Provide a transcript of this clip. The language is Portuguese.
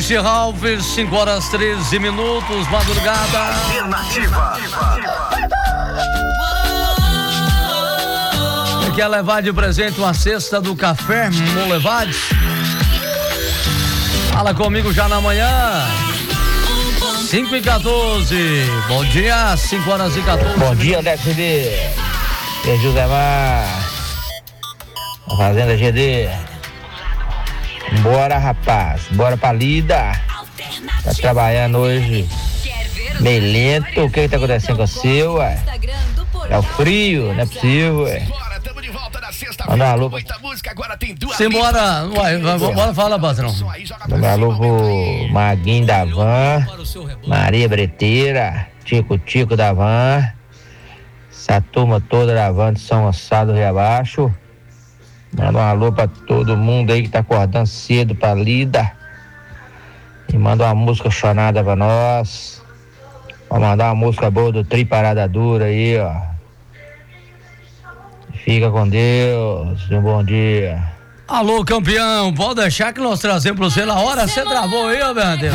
Christian Alves, 5h13, madrugada. Alternativa. Quer levar de presente uma cesta do café Molevades? Fala comigo já na manhã. 5h14. Bom dia, 5h14. Bom dia, André CD. É José Mar. A Fazenda GD. Bora, rapaz. Bora pra lida. Tá trabalhando hoje meio lento. O que tá acontecendo com você, ué? É o frio, não é possível, ué. Manda um alô pra... Simbora, bora, fala, patrão. Manda um alô pro Maguinho da Van, Maria Breteira, Tico da Van, essa turma toda da Van de São Gonçalo Rio Abaixo. Manda um alô pra todo mundo aí que tá acordando cedo pra lida. E manda uma música chonada pra nós. Vou mandar uma música boa do Tri Parada Dura aí, ó. Fica com Deus, um bom dia. Alô, campeão, pode deixar que nós trazemos pra você na hora. Você travou aí, ó, meu Deus.